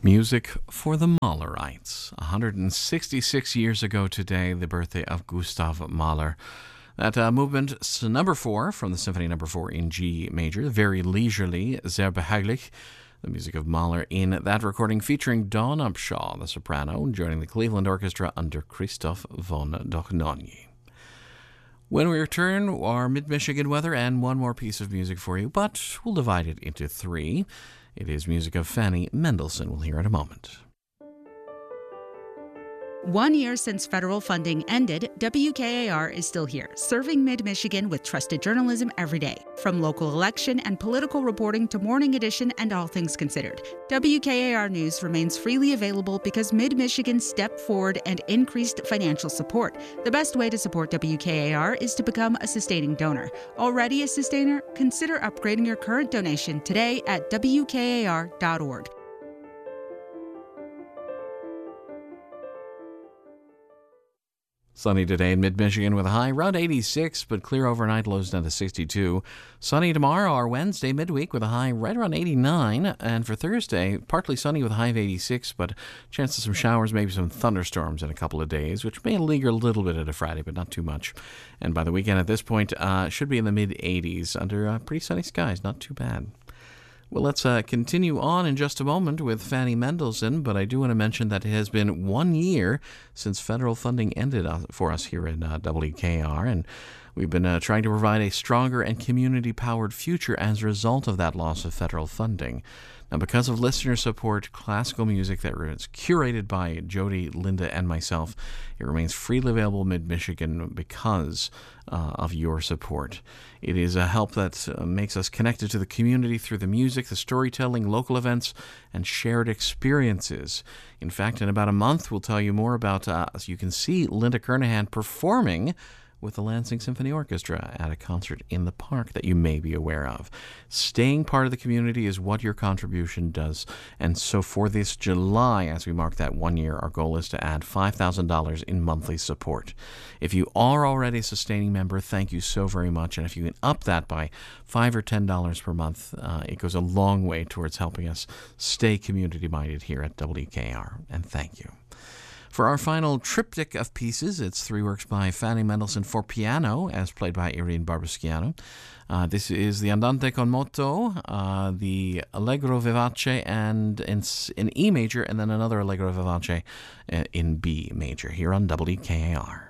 Music for the Mahlerites. 166 years ago today, the birthday of Gustav Mahler. That movement's number 4 from the Symphony number 4 in G major, very leisurely, sehr behaglich. The music of Mahler in that recording featuring Dawn Upshaw, the soprano, joining the Cleveland Orchestra under Christoph von Dohnanyi. When we return, our Mid-Michigan weather and one more piece of music for you, but we'll divide it into 3. It is music of Fanny Mendelssohn. We'll hear in a moment. 1 year since federal funding ended, WKAR is still here, serving Mid-Michigan with trusted journalism every day. From local election and political reporting to morning edition and all things considered, WKAR News remains freely available because Mid-Michigan stepped forward and increased financial support. The best way to support WKAR is to become a sustaining donor. Already a sustainer? Consider upgrading your current donation today at WKAR.org. Sunny today in mid-Michigan with a high around 86, but clear overnight, lows down to 62. Sunny tomorrow or Wednesday midweek with a high right around 89. And for Thursday, partly sunny with a high of 86, but chance of some showers, maybe some thunderstorms in a couple of days, which may linger a little bit into Friday, but not too much. And by the weekend at this point, should be in the mid-80s under pretty sunny skies. Not too bad. Well, let's continue on in just a moment with Fanny Mendelssohn, but I do want to mention that it has been 1 year since federal funding ended for us here in WKR, and we've been trying to provide a stronger and community-powered future as a result of that loss of federal funding. Now, because of listener support, classical music that is curated by Jody, Linda, and myself, it remains freely available in mid-Michigan because of your support. It is a help that makes us connected to the community through the music, the storytelling, local events, and shared experiences. In fact, in about a month, we'll tell you more about, you can see Linda Kernahan performing with the Lansing Symphony Orchestra at a concert in the park that you may be aware of. Staying part of the community is what your contribution does. And so for this July, as we mark that 1 year, our goal is to add $5,000 in monthly support. If you are already a sustaining member, thank you so very much. And if you can up that by $5 or $10 per month, it goes a long way towards helping us stay community-minded here at WKR. And thank you. For our final triptych of pieces, it's 3 works by Fanny Mendelssohn for piano, as played by Irene Barbuschiano. This is the Andante con moto, the Allegro vivace, and in E major, and then another Allegro vivace in B major, here on WKAR.